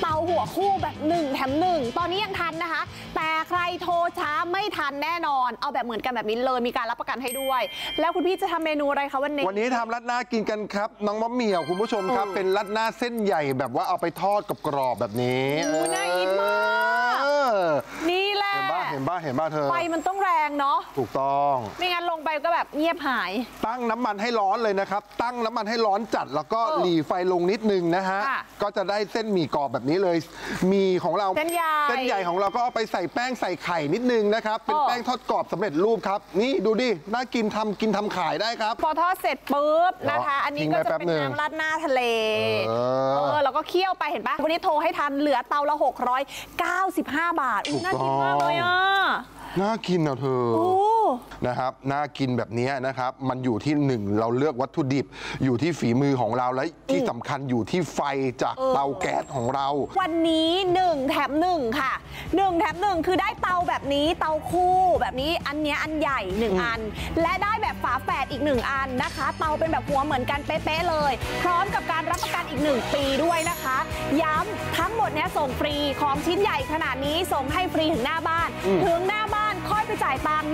เตาหัวคู่แบบ1 แถม 1ตอนนี้ยังทันนะคะแต่ใครโทรช้าไม่ทันแน่นอนเอาแบบเหมือนกันแบบนี้เลยมีการรับประกันให้ด้วยแล้วคุณพี่จะทำเมนูอะไรคะวันนี้ทำรัดหน้ากินกันครับน้องมะเหมี่ยวคุณผู้ชมครับเป็นรัดหน้าเส้นใหญ่แบบว่าเอาไปทอดกับกรอบแบบนี้น่ากินมากนี่แหละเห็นบ้าเธอไฟมันต้องแรงเนาะถูกต้องไม่งั้นลงไปก็แบบเงียบหายตั้งน้ำมันให้ร้อนเลยนะครับตั้งน้ำมันให้ร้อนจัดแล้วก็หลีไฟลงนิดนึงนะฮะก็จะได้เส้นหมี่กรอบแบบนี้เลยมีของเราเส้นใหญ่ของเราก็เอาไปใส่แป้งใส่ไข่นิดนึงนะครับเป็นแป้งทอดกรอบสำเร็จรูปครับนี่ดูดิน่ากินทำขายได้ครับพอทอดเสร็จปุ๊บนะคะอันนี้ก็จะเป็นน้ำราดหน้าทะเลแล้วก็เคี่ยวไปเห็นปะวันนี้โทรให้ทันเหลือเตาละ695 บาทน่ากินมากเลยอ่ะน่ากินนะเธอนะครับน่ากินแบบนี้นะครับมันอยู่ที่1เราเลือกวัตถุดิบอยู่ที่ฝีมือของเราและที่สำคัญอยู่ที่ไฟจากเตาแก๊สของเราวันนี้1 แถม 1ค่ะ1 แถม 1คือได้เตาแบบนี้เตาคู่แบบนี้อันเนี้ยอันใหญ่1 อันและได้แบบฝาแฝดอีก1 อันนะคะเตาเป็นแบบหัวเหมือนกันเป๊ะๆเลยพร้อมกับการรับประกันอีก1 ปีด้วยนะคะย้ำทั้งหมดเนี้ยส่งฟรีของชิ้นใหญ่ขนาดนี้ส่งให้ฟรีถึงหน้าบ้านค่อยไปจ่ายตังค์